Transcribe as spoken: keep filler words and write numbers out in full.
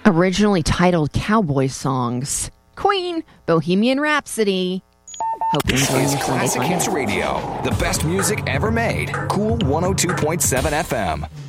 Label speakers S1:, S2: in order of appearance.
S1: Originally titled Cowboy Songs. Queen, Bohemian Rhapsody. Hope you
S2: This
S1: enjoy
S2: is
S1: your Sunday
S2: Classic
S1: fun.
S2: Hits Radio, the best music ever made. Cool one oh two point seven F M.